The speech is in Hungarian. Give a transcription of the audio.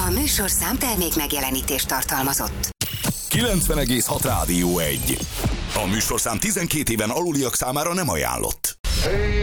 A műsorszám termék megjelenítést tartalmazott. 90,6 Rádió 1. A műsorszám 12 éven aluliak számára nem ajánlott.